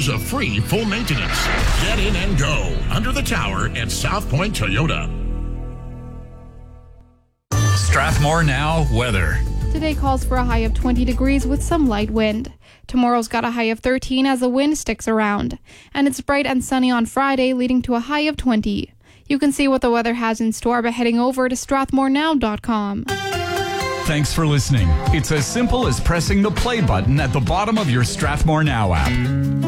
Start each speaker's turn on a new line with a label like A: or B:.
A: years of free full maintenance. Get in and go under the tower at South Point Toyota.
B: Strathmore Now weather.
C: Today calls for a high of 20 degrees with some light wind. Tomorrow's got a high of 13 as the wind sticks around. And it's bright and sunny on Friday, leading to a high of 20. You can see what the weather has in store by heading over to strathmorenow.com.
B: Thanks for listening. It's as simple as pressing the play button at the bottom of your Strathmore Now app.